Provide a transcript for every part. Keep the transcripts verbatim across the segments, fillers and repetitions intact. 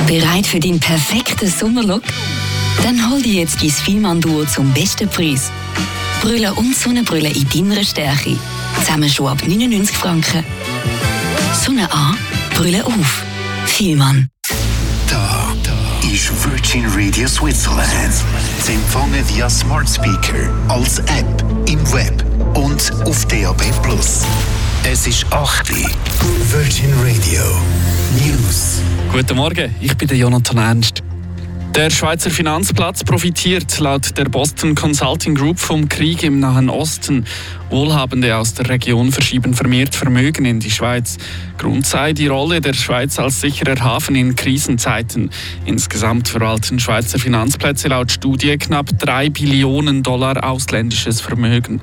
Bereit für den perfekten Sommerlook? Dann hol dir jetzt dein Fielmann-Duo zum besten Preis. Brille und Sonnenbrille in deiner Stärke. Zusammen schon ab neunundneunzig Franken. Sonne an, Brille auf. Fielmann. Da, da ist Virgin Radio Switzerland. Sie empfangen via Smart Speaker, als App, im Web und auf D A B plus. Es ist acht Uhr. Virgin Radio News. Guten Morgen, ich bin der Jonathan Ernst. Der Schweizer Finanzplatz profitiert laut der Boston Consulting Group vom Krieg im Nahen Osten. Wohlhabende aus der Region verschieben vermehrt Vermögen in die Schweiz. Grund sei die Rolle der Schweiz als sicherer Hafen in Krisenzeiten. Insgesamt verwalten Schweizer Finanzplätze laut Studie knapp drei Billionen Dollar ausländisches Vermögen.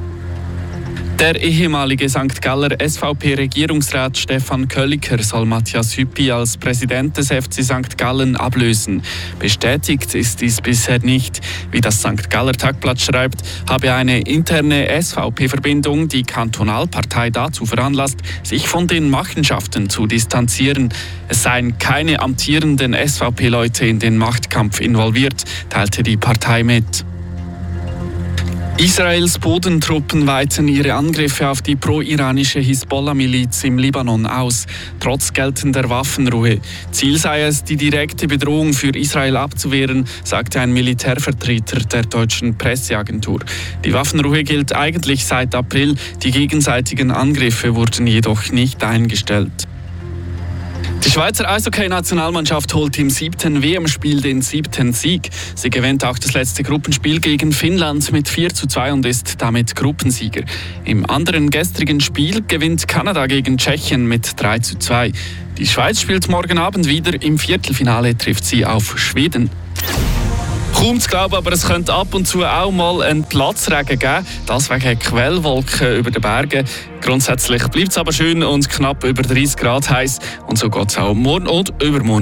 Der ehemalige Sankt Galler S V P-Regierungsrat Stefan Kölliker soll Matthias Hüppi als Präsident des F C Sankt Gallen ablösen. Bestätigt ist dies bisher nicht. Wie das Sankt Galler Tagblatt schreibt, habe eine interne S V P-Verbindung die Kantonalpartei dazu veranlasst, sich von den Machenschaften zu distanzieren. Es seien keine amtierenden S V P-Leute in den Machtkampf involviert, teilte die Partei mit. Israels Bodentruppen weiten ihre Angriffe auf die pro-iranische Hisbollah-Miliz im Libanon aus, trotz geltender Waffenruhe. Ziel sei es, die direkte Bedrohung für Israel abzuwehren, sagte ein Militärvertreter der deutschen Presseagentur. Die Waffenruhe gilt eigentlich seit April, die gegenseitigen Angriffe wurden jedoch nicht eingestellt. Die Schweizer Eishockey-Nationalmannschaft holt im siebten W M-Spiel den siebten Sieg. Sie gewinnt auch das letzte Gruppenspiel gegen Finnland mit vier zu zwei und ist damit Gruppensieger. Im anderen gestrigen Spiel gewinnt Kanada gegen Tschechien mit drei zu zwei. Die Schweiz spielt morgen Abend wieder. Im Viertelfinale trifft sie auf Schweden. Kaum zu glauben, aber es könnte ab und zu auch mal einen Platzregen geben. Das wegen Quellwolken über den Bergen. Grundsätzlich bleibt es aber schön und knapp über dreißig Grad heiß. Und so geht es auch morgen und übermorgen.